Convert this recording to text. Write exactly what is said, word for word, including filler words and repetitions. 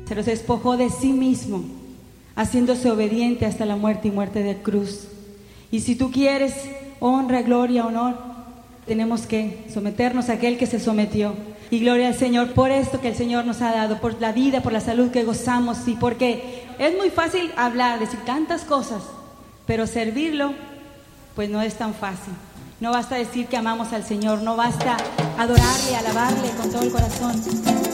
Se los despojó de sí mismo, haciéndose obediente hasta la muerte y muerte de cruz. Y si tú quieres honra, gloria, honor, tenemos que someternos a aquel que se sometió. Y gloria al Señor por esto que el Señor nos ha dado, por la vida, por la salud que gozamos, y porque es muy fácil hablar, decir tantas cosas, pero servirlo, pues no es tan fácil. No basta decir que amamos al Señor, no basta adorarle, alabarle con todo el corazón.